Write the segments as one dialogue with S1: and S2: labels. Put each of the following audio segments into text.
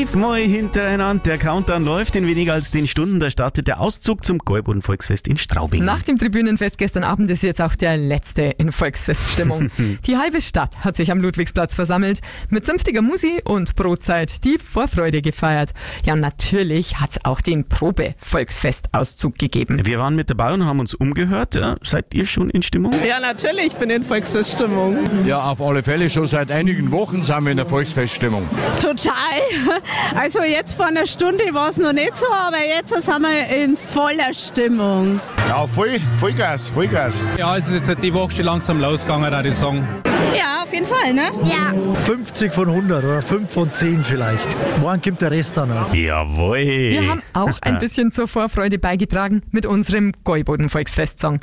S1: 11-mal hintereinander. Der Countdown läuft in weniger als 10 Stunden. Da startet der Auszug zum Gäuboden Volksfest in Straubing.
S2: Nach dem Tribünenfest gestern Abend ist jetzt auch der letzte in Volksfeststimmung. Die halbe Stadt hat sich am Ludwigsplatz versammelt, mit zünftiger Musi und Brotzeit die Vorfreude gefeiert. Ja, und natürlich hat es auch den Probe-Volksfestauszug gegeben.
S1: Wir waren mit dabei und haben uns umgehört. Ja, seid ihr schon in Stimmung?
S3: Ja, natürlich, ich bin in Volksfeststimmung.
S4: Ja, auf alle Fälle. Schon seit einigen Wochen sind wir in der Volksfeststimmung.
S3: Total. Also jetzt vor einer Stunde war es noch nicht so, aber jetzt sind wir in voller Stimmung.
S5: Ja, Vollgas.
S6: Ja, es ist jetzt die Woche schon langsam losgegangen, da die Song.
S3: Ja, auf jeden Fall, ne?
S7: Ja.
S8: 50 von 100 oder 5 von 10 vielleicht. Morgen kommt der Rest dann noch.
S1: Jawohl.
S2: Wir haben auch ein bisschen zur Vorfreude beigetragen mit unserem Gäuboden-Volksfest-Song.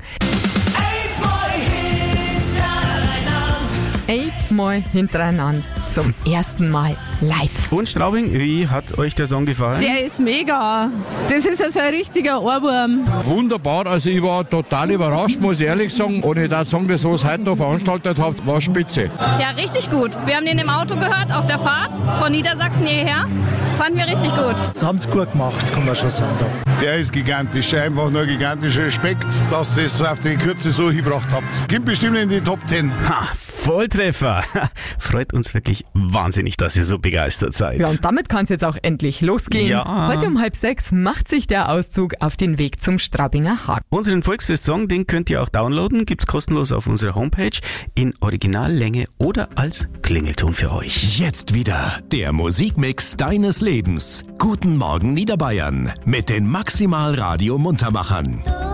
S2: 11-mal hintereinander zum ersten Mal live.
S1: Und Straubing, wie hat euch der Song gefallen?
S3: Der ist mega. Das ist also ein richtiger Ohrwurm.
S4: Wunderbar, also ich war total überrascht, muss ich ehrlich sagen. Und ich darf sagen, das, was ihr heute noch veranstaltet habt, war spitze.
S9: Ja, richtig gut. Wir haben den im Auto gehört, auf der Fahrt von Niedersachsen hierher. Fanden wir richtig gut.
S8: Das haben sie gut gemacht, kann man schon sagen.
S5: Der ist gigantisch, einfach nur gigantischer Respekt, dass ihr es auf die Kürze so hingebracht habt. Kommt bestimmt in die Top 10.
S1: Ha, Volltreffer. Freut uns wirklich wahnsinnig, dass ihr so begeistert seid.
S2: Ja, und damit kann es jetzt auch endlich losgehen.
S1: Ja.
S2: Heute um 5:30 macht sich der Auszug auf den Weg zum Straubinger Haken.
S1: Unseren Volksfest-Song, den könnt ihr auch downloaden, gibt's kostenlos auf unserer Homepage in Originallänge oder als Klingelton für euch.
S10: Jetzt wieder der Musikmix deines Lebens. Guten Morgen Niederbayern mit den Maximal Radio Muntermachern.